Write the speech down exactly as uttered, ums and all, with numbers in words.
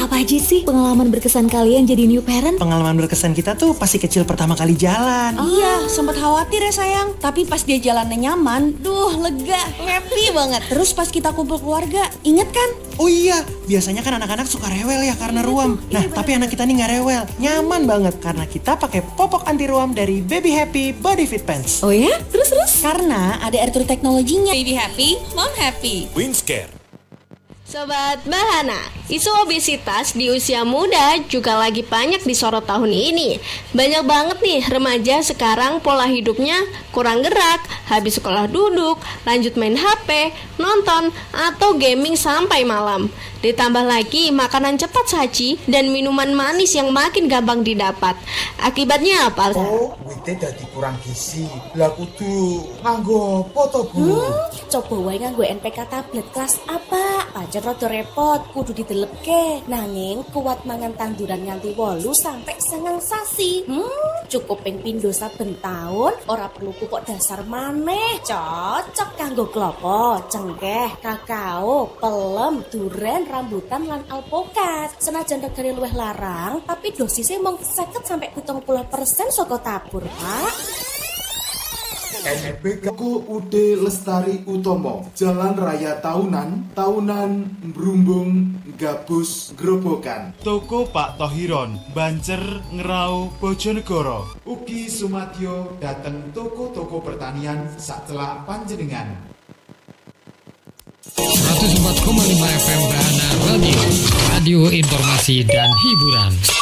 Apa aja sih pengalaman berkesan kalian jadi new parent? Pengalaman berkesan kita tuh pasti kecil pertama kali jalan. Oh. Iya, sempat khawatir ya sayang. Tapi pas dia jalannya nyaman, duh lega, happy banget. Terus pas kita kumpul keluarga, inget kan? Oh iya, biasanya kan anak-anak suka rewel ya karena ruam. Nah, iya, tapi anak kita nih nggak rewel, nyaman banget karena kita pakai popok anti ruam dari Baby Happy Body Fit Pants. Oh ya? Terus terus? Karena ada air true teknologinya. Baby happy, mom happy. Winscare. Sobat Bahana, isu obesitas di usia muda juga lagi banyak disorot tahun ini. Banyak banget nih remaja sekarang pola hidupnya kurang gerak, habis sekolah duduk, lanjut main H P, nonton, atau gaming sampai malam. Ditambah lagi makanan cepat saji dan minuman manis yang makin gampang didapat. Akibatnya apa? Oh, wite dadi kurang gizi. Lah kudu nganggo poto Bu. Hmm, coba wae nganggo N P K tablet kelas apa? Pancen rada repot, kudu didelepke. Nanging kuat mangan tanduran nganti wolu sampai seneng sasi. Hmm, cukup ping pindho saben taun, ora perlu pupuk dasar maneh. Cocok kanggo klopo, cengkeh, kakao, pelem, duren, rambutan lan alpukat. Senajan regane luwih larang, tapi dosisnya mung seket sampai pitung puluh persen saka tabur, Pak. N P K Ude Lestari Utomo, Jalan Raya Tahunan, Tahunan Brumbung, Gabus, Grobogan. Toko Pak Tohiron, Bancer, Ngerau, Bojonegoro. Ugi Sumadyo dateng toko-toko pertanian sacelak panjenengan. seratus empat koma lima F M Bahana Radio, radio informasi dan hiburan.